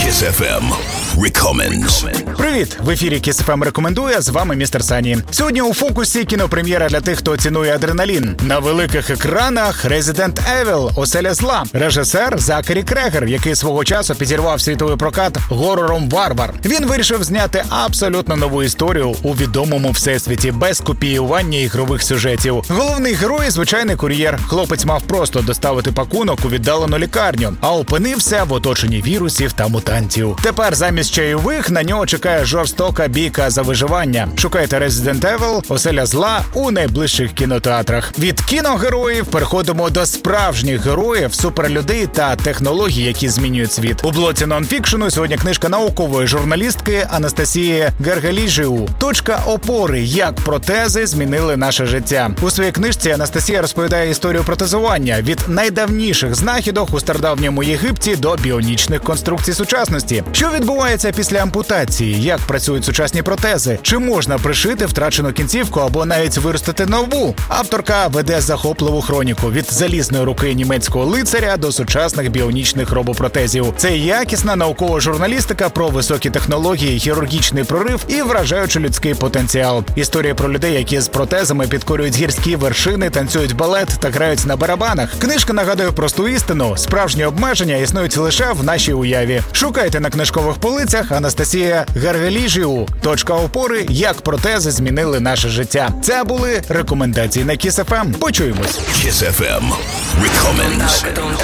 Kiss FM Recommends. Привіт! В ефірі Kiss FM рекомендує, з вами містер Сані. Сьогодні у фокусі кінопрем'єра для тих, хто цінує адреналін. На великих екранах Resident Evil Оселя зла. Режисер Закарі Крегер, який свого часу підірвав світовий прокат горором «Варвар». Він вирішив зняти абсолютно нову історію у відомому всесвіті без копіювання ігрових сюжетів. Головний герой – звичайний кур'єр. Хлопець мав просто доставити пакунок у віддалену лікарню, а опинився в оточенні вірусів та мутантів. Тепер замість чайових на нього чекає жорстока бійка за виживання. Шукайте Resident Evil Оселя зла у найближчих кінотеатрах. Від кіногероїв переходимо до справжніх героїв, суперлюдей та технологій, які змінюють світ. У блоці нонфікшену сьогодні книжка наукової журналістки Анастасії Гаргаліжіу «Точка опори. Як протези змінили наше життя». У своїй книжці Анастасія розповідає історію протезування від найдавніших знахідок у стародавньому Єгипті до біонічних конструкцій сучасності. Що відбувається після ампутації? Як працюють сучасні протези? Чи можна пришити втрачену кінцівку або навіть виростити нову? Авторка веде захопливу хроніку від залізної руки німецького лицаря до сучасних біонічних робопротезів. Це якісна наукова журналістика про високі технології, хірургічний прорив і вражаючий людський потенціал. Історія про людей, які з протезами підкорюють гірські вершини, танцюють балет та грають на барабанах. Книжка нагадує просту істину: справжні обмеження існують лише в нашій уяві. Шукайте на книжкових полицях. Анастасія Гаргаліжіу «Точка опори. Як протези змінили наше життя». Це були рекомендації на Kiss FM. Почуємось. Kiss FM Recommends.